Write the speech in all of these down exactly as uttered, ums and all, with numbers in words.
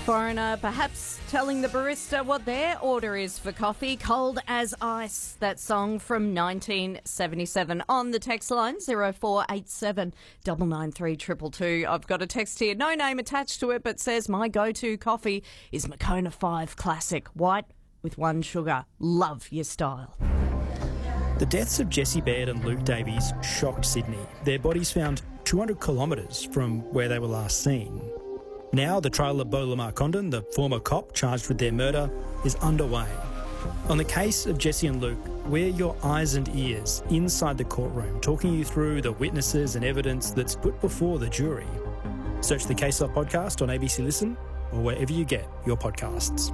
Foreigner perhaps telling the barista what their order is for coffee. Cold as ice, that song from nineteen seventy-seven. On the text line, zero four eight seven nine nine three two two two. I've got a text here, no name attached to it, but says my go-to coffee is Moccona five Classic, white with one sugar. Love your style. The deaths of Jessie Baird and Luke Davies shocked Sydney. Their bodies found two hundred kilometres from where they were last seen. Now the trial of Beau Lamar Condon, the former cop charged with their murder, is underway. On the case of Jessie and Luke, we're your eyes and ears inside the courtroom, talking you through the witnesses and evidence that's put before the jury. Search the Case Off podcast on A B C Listen or wherever you get your podcasts.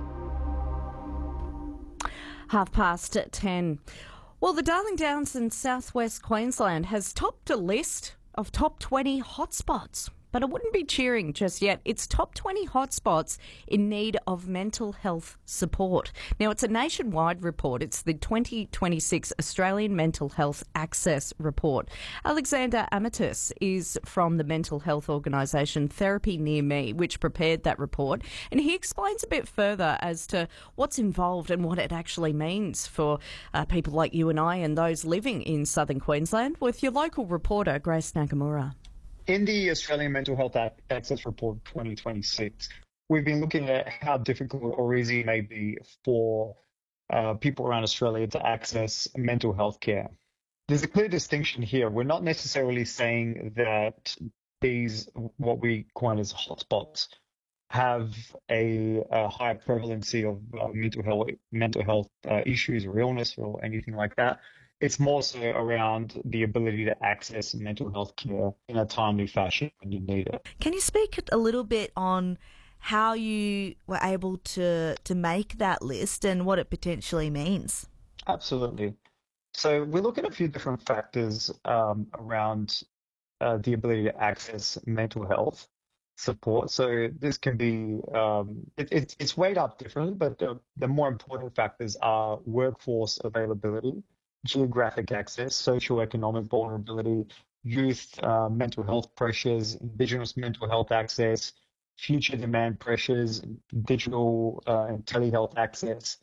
Half past ten. Well, the Darling Downs in southwest Queensland has topped a list of top twenty hotspots. But I wouldn't be cheering just yet. It's top twenty hotspots in need of mental health support. Now, it's a nationwide report. It's the twenty twenty-six Australian Mental Health Access Report. Alexander Amatus is from the mental health organisation Therapy Near Me, which prepared that report. And he explains a bit further as to what's involved and what it actually means for uh, people like you and I and those living in southern Queensland, with your local reporter, Grace Nagamura. In the Australian Mental Health Access Report twenty twenty-six, we've been looking at how difficult or easy it may be for uh, people around Australia to access mental health care. There's a clear distinction here. We're not necessarily saying that these, what we coin as hotspots, have a, a high prevalency of uh, mental health, mental health uh, issues or illness or anything like that. It's more so around the ability to access mental health care in a timely fashion when you need it. Can you speak a little bit on how you were able to to make that list and what it potentially means? Absolutely. So we look at a few different factors um, around uh, the ability to access mental health support. So this can be, um, it, it, it's weighed up differently, but the, the more important factors are workforce availability, geographic access, socioeconomic vulnerability, youth uh, mental health pressures, Indigenous mental health access, future demand pressures, digital uh, and telehealth access,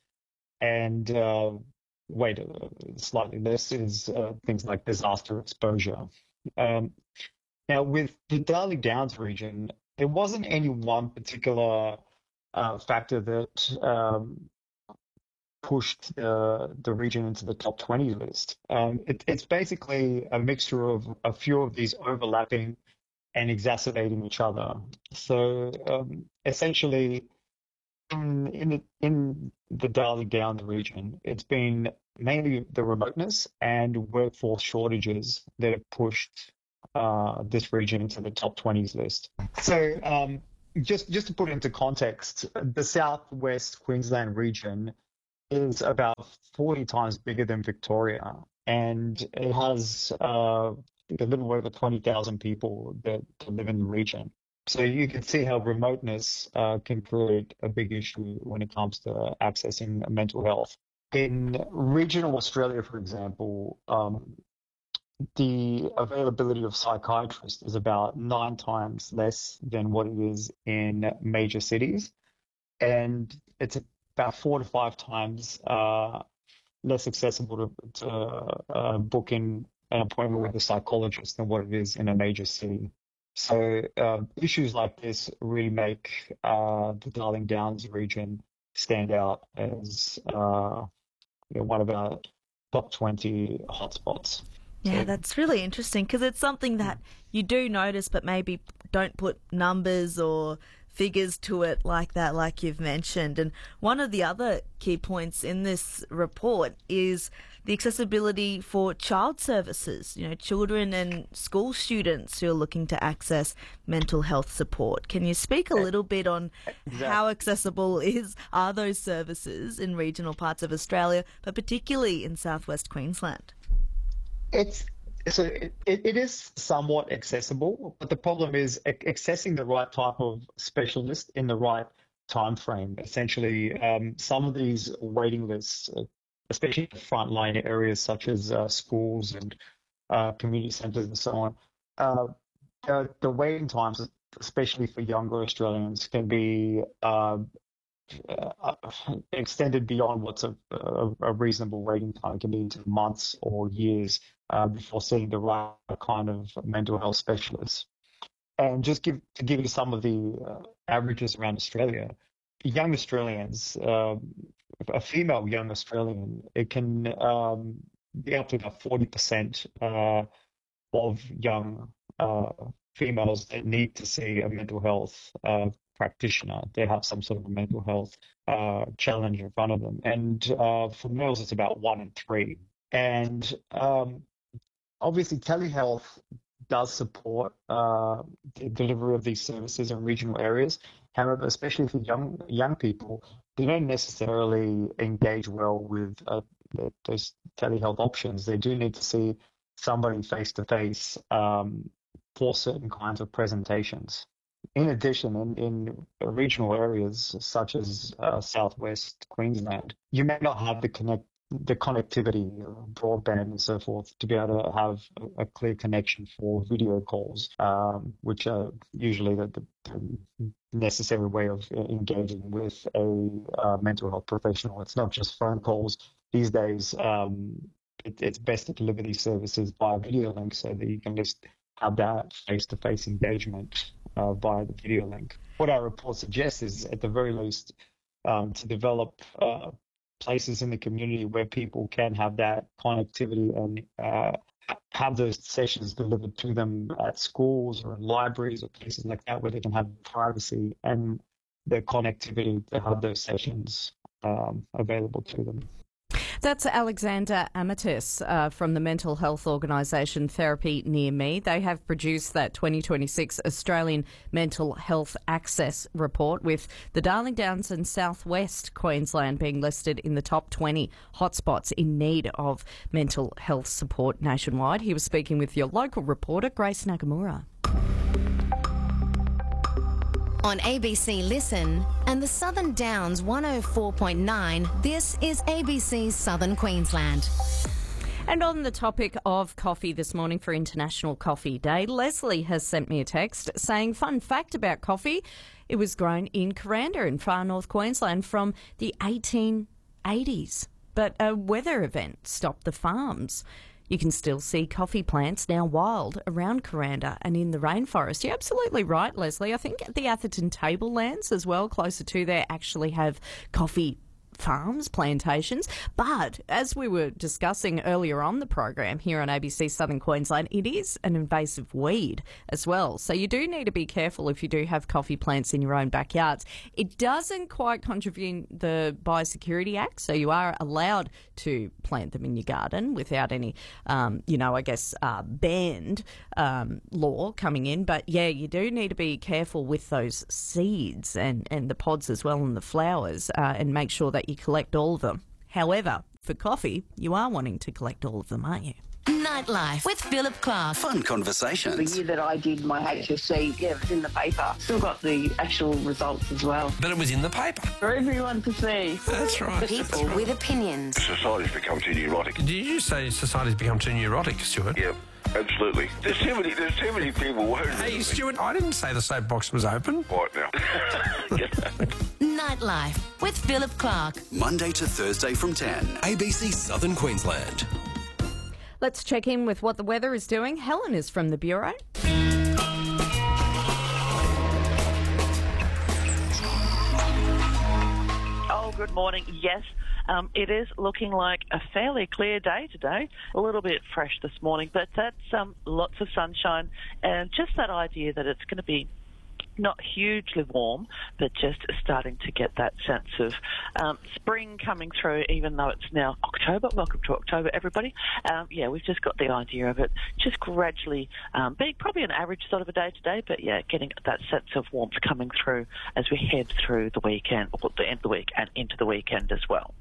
and uh, wait, uh, slightly less is uh, things like disaster exposure. Um, now, with the Darling Downs region, there wasn't any one particular uh, factor that um, pushed the, the region into the top twenty list. Um, it, it's basically a mixture of a few of these overlapping and exacerbating each other. So um, essentially, in, in, the, in the Darling Downs region, it's been mainly the remoteness and workforce shortages that have pushed uh, this region into the top twenties list. So um, just, just to put it into context, the southwest Queensland region is about forty times bigger than Victoria, and it has uh, a little over twenty thousand people that, that live in the region. So you can see how remoteness uh, can create a big issue when it comes to accessing mental health. In regional Australia, for example, um, the availability of psychiatrists is about nine times less than what it is in major cities, and it's about four to five times uh, less accessible to, to uh, book in an appointment with a psychologist than what it is in a major city. So uh, issues like this really make uh, the Darling Downs region stand out as uh, you know, one of our top twenty hotspots. Yeah, So, that's really interesting because it's something that you do notice but maybe don't put numbers or figures to it like that, like you've mentioned. And one of the other key points in this report is the accessibility for child services, you know, children and school students who are looking to access mental health support. Can you speak a little bit on Exactly. how accessible is are those services in regional parts of Australia, but particularly in southwest Queensland? It's so it, it is somewhat accessible, but the problem is ac- accessing the right type of specialist in the right time frame. Essentially, um, some of these waiting lists, uh, especially in frontline areas such as uh, schools and uh, community centres and so on, uh, the, the waiting times especially for younger Australians, can be uh, uh, extended beyond what's a, a, a reasonable waiting time. It can be into months or years uh, before seeing the right kind of mental health specialist. And just give to give you some of the uh, averages around Australia, young Australians, uh, a female young Australian, it can um, be up to about forty percent uh, of young uh, females that need to see a mental health uh, practitioner. They have some sort of a mental health uh, challenge in front of them. And uh, for males, it's about one in three. And um, obviously, telehealth does support uh, the delivery of these services in regional areas. However, especially for young young people, they don't necessarily engage well with uh, the, those telehealth options. They do need to see somebody face to face for certain kinds of presentations. In addition, in, in regional areas such as uh, southwest Queensland, you may not have the connect the connectivity, broadband and so forth, to be able to have a, a clear connection for video calls, um, which are usually the, the, the necessary way of engaging with a uh, mental health professional. It's not just phone calls. These days, um, it, it's best to deliver these services via video link so that you can just have that face-to-face engagement uh, via the video link. What our report suggests is, at the very least, um, to develop uh, places in the community where people can have that connectivity and uh, have those sessions delivered to them at schools or in libraries or places like that, where they can have privacy and the connectivity to have those sessions um, available to them. That's Alexander Amatis uh, from the mental health organisation Therapy Near Me. They have produced that twenty twenty-six Australian Mental Health Access Report, with the Darling Downs and South West Queensland being listed in the top twenty hotspots in need of mental health support nationwide. He was speaking with your local reporter, Grace Nagamura. On A B C Listen and the Southern Downs one oh four point nine, this is A B C Southern Queensland. And on the topic of coffee this morning for International Coffee Day, Leslie has sent me a text saying, fun fact about coffee, it was grown in Kuranda in far north Queensland from the eighteen eighties. But a weather event stopped the farms. You can still see coffee plants now wild around Kuranda and in the rainforest. You're absolutely right, Leslie. I think the Atherton Tablelands as well, closer to there, actually have coffee farms, plantations. But as we were discussing earlier on the program here on A B C Southern Queensland, it is an invasive weed as well. So you do need to be careful if you do have coffee plants in your own backyards. It doesn't quite contravene the Biosecurity Act, so you are allowed to plant them in your garden without any, um, you know, I guess, uh, banned um, law coming in. But yeah, you do need to be careful with those seeds and, and the pods as well and the flowers uh, and make sure that you collect all of them. However, for coffee, you are wanting to collect all of them, aren't you? Nightlife with Philip Clark. Fun conversations. The year that I did my H S C, yeah, it was in the paper. Still got the actual results as well. But it was in the paper. For everyone to see. That's right. People that's right. with opinions. Society's become too neurotic. Did you say society's become too neurotic, Stuart? Yeah, absolutely. There's too many, there's too many people worried. Hey, Stuart, I didn't say the soapbox was open. Right now. Nightlife with Philip Clark. Monday to Thursday from ten. A B C Southern Queensland. Let's check in with what the weather is doing. Helen is from the Bureau. Oh, good morning. Yes, um, it is looking like a fairly clear day today. A little bit fresh this morning, but that's um, lots of sunshine and just that idea that it's going to be not hugely warm, but just starting to get that sense of um, spring coming through, even though it's now October. Welcome to October, everybody. Um, yeah, we've just got the idea of it just gradually um, being probably an average sort of a day today, but yeah, getting that sense of warmth coming through as we head through the weekend, or the end of the week and into the weekend as well.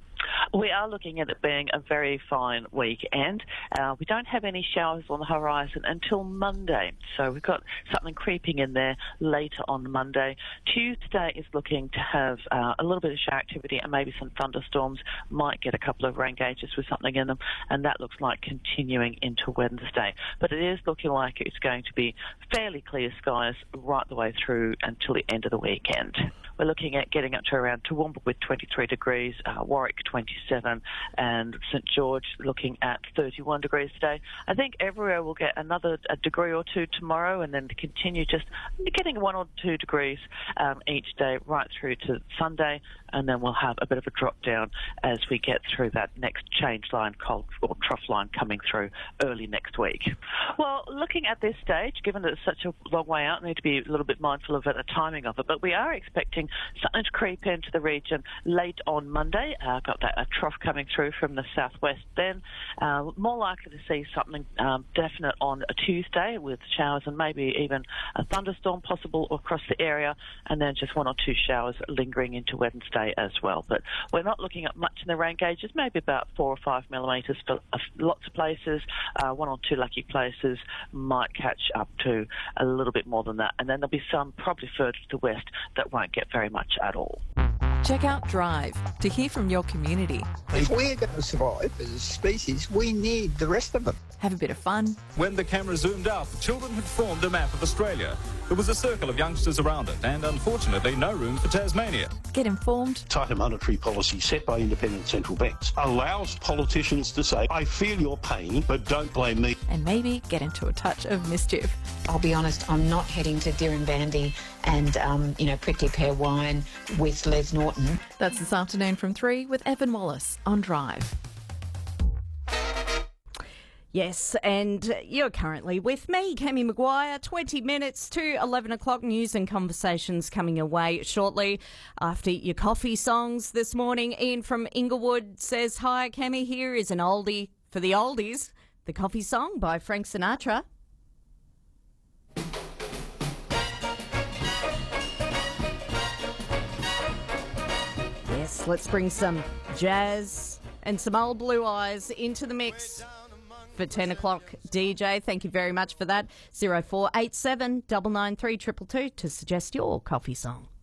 We are looking at it being a very fine weekend. Uh, we don't have any showers on the horizon until Monday, so we've got something creeping in there later on Monday. Tuesday is looking to have uh, a little bit of shower activity and maybe some thunderstorms. Might get a couple of rain gauges with something in them, and that looks like continuing into Wednesday. But it is looking like it's going to be fairly clear skies right the way through until the end of the weekend. We're looking at getting up to around Toowoomba with twenty-three degrees, uh, Warwick twenty-seven, and St George looking at thirty-one degrees today. I think everywhere will get another a degree or two tomorrow, and then to continue just getting one or two degrees um, each day right through to Sunday, and then we'll have a bit of a drop down as we get through that next change line, cold or trough line coming through early next week. Well, looking at this stage, given that it's such a long way out, we need to be a little bit mindful of it, the timing of it, but we are expecting something to creep into the region late on Monday. Uh, got that a trough coming through from the southwest then. Uh, more likely to see something um, definite on a Tuesday with showers and maybe even a thunderstorm possible across the area, and then just one or two showers lingering into Wednesday as well. But we're not looking at much in the rain gauges, maybe about four or five millimetres for lots of places. Uh, one or two lucky places might catch up to a little bit more than that, and then there'll be some probably further to the west that won't get very much at all. Check out Drive to hear from your community. If we're going to survive as a species, we need the rest of them. Have a bit of fun. When the camera zoomed out, the children had formed a map of Australia. There was a circle of youngsters around it, and unfortunately no room for Tasmania. Get informed. Tighter monetary policy set by independent central banks allows politicians to say, I feel your pain, but don't blame me. And maybe get into a touch of mischief. I'll be honest, I'm not heading to Dirranbandi and, um, you know, Prickly Pear Wine with Les Norton. That's this afternoon from three with Evan Wallace on Drive. Yes, and you're currently with me, Cammy Maguire. twenty minutes to eleven o'clock. News and conversations coming away shortly after your coffee songs this morning. Ian from Inglewood says, hi, Cammy, here is an oldie for the oldies, the coffee song by Frank Sinatra. Yes, let's bring some jazz and some old blue eyes into the mix for ten o'clock, D J. Thank you very much for that. zero four eight seven nine nine three two two two to suggest your coffee song.